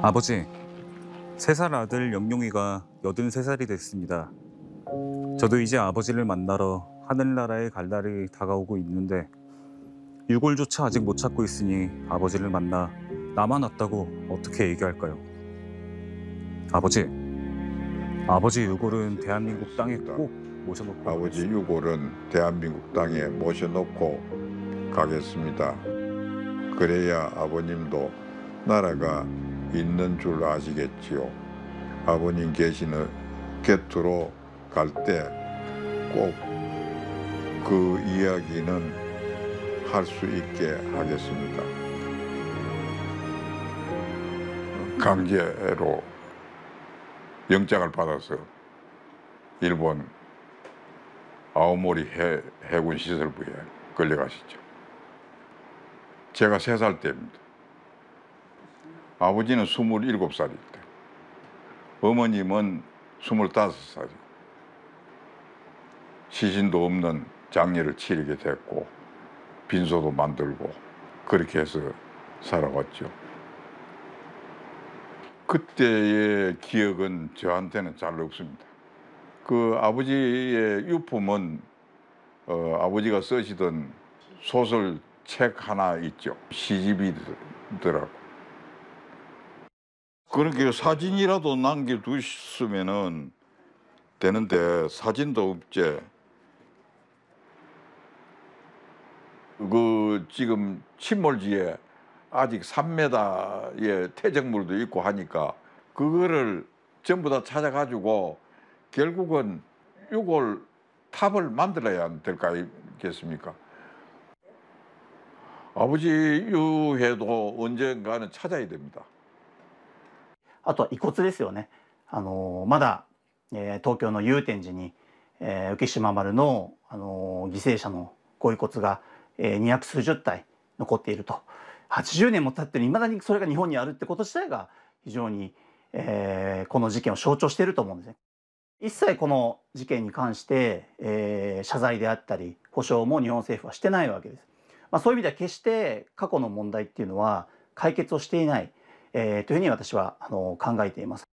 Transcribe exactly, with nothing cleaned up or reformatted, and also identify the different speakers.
Speaker 1: 아버지, 세 살 아들 영용이가 여든세 살이 됐습니다. 저도 이제 아버지를 만나러 하늘나라에 갈 날이 다가오고 있는데 유골조차 아직 못 찾고 있으니 아버지를 만나 나만 왔다고 어떻게 얘기할까요? 아버지, 아버지 유골은 대한민국 땅에 꼭 모셔놓고
Speaker 2: 아버지 유골은 대한민국 땅에 모셔놓고 가겠습니다. 그래야 아버님도 나라가 있는 줄 아시겠지요. 아버님 계시는 곁으로 갈 때 꼭 그 이야기는 할 수 있게 하겠습니다. 강제로 영장을 받아서 일본 아오모리 해, 해군 시설부에 끌려가시죠. 제가 세 살 때입니다. 아버지는 스물일곱 살일 때, 어머님은 스물다섯 살이고 시신도 없는 장례를 치르게 됐고 빈소도 만들고 그렇게 해서 살아왔죠. 그때의 기억은 저한테는 잘 없습니다. 그 아버지의 유품은 어, 아버지가 쓰시던 소설책 하나 있죠. 시집이더라고. 그렇게 사진이라도 남겨두셨으면은 되는데 사진도 없지. 그 지금 침몰지에 아직 삼 미터의 퇴적물도 있고 하니까 그거를 전부 다 찾아가지고 결국은 유골 탑을 만들어야 될 거 아니겠습니까? 아버지 유해도 언젠가는 찾아야 됩니다.
Speaker 3: あとは遺骨ですよね。あのまだ、えー東京の祐天寺に、えー浮島丸の、あの犠牲者のご遺骨が、えー、にひゃくすうじゅったい残っていると。はちじゅうねんも経ってるいまだにそれが日本にあるってこと自体が非常に、えーこの事件を象徴していると思うんですね。一切この事件に関して、えー謝罪であったり補償も日本政府はしてないわけです。まあ、そういう意味では決して過去の問題っていうのは解決をしていない、えーというふうに私はあの考えています。